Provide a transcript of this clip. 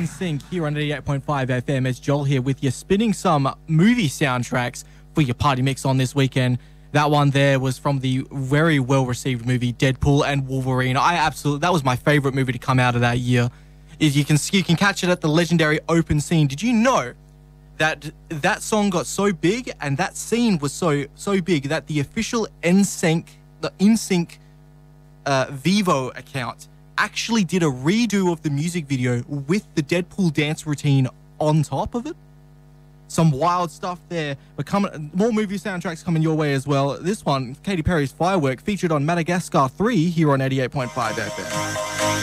In Sync here on 88.5 FM. It's Joel here with you, spinning some movie soundtracks for your party mix on this weekend. That one there was from the very well-received movie Deadpool and Wolverine. That was my favorite movie to come out of that year. If you can catch it at the legendary open scene. Did you know that that song got so big and that scene was so big that the official NSYNC Vivo account actually did a redo of the music video with the Deadpool dance routine on top of it? Some wild stuff there. But more movie soundtracks coming your way as well. This one, Katy Perry's Firework, featured on Madagascar 3 here on 88.5 FM.